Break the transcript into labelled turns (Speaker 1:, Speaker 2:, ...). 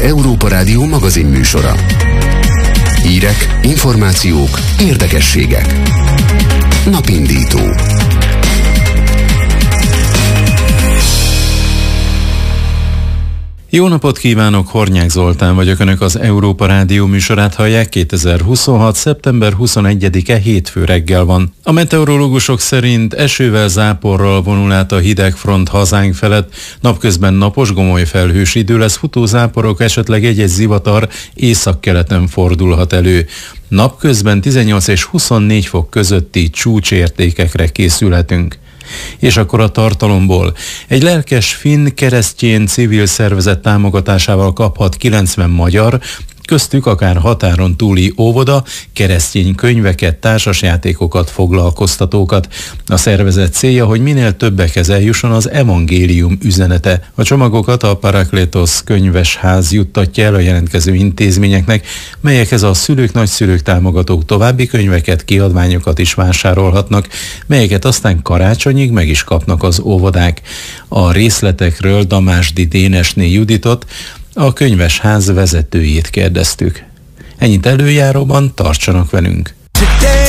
Speaker 1: Európa Rádió magazinműsora. Hírek, információk, érdekességek. Napindító.
Speaker 2: Jó napot kívánok, Hornyák Zoltán vagyok, Önök az Európa Rádió műsorát hallják. 2026. szeptember 21-e hétfő reggel van. A meteorológusok szerint esővel, záporral vonul át a hideg front hazánk felett, napközben napos, gomoly felhős idő lesz, futózáporok, esetleg egy-egy zivatar északkeleten fordulhat elő. Napközben 18 és 24 fok közötti csúcsértékekre készülhetünk. És akkor a tartalomból. Egy lelkes finn keresztyén civil szervezet támogatásával kaphat 90 magyar, köztük akár határon túli óvoda, keresztény könyveket, társasjátékokat, foglalkoztatókat. A szervezet célja, hogy minél többekhez eljusson az evangélium üzenete. A csomagokat a Paraklétosz könyvesház juttatja el a jelentkező intézményeknek, melyekhez a szülők, nagyszülők, támogatók további könyveket, kiadványokat is vásárolhatnak, melyeket aztán karácsonyig meg is kapnak az óvodák. A részletekről Damásdi Dénesné Juditot, a könyvesház vezetőjét kérdeztük. Ennyit előjáróban, tartsanak velünk!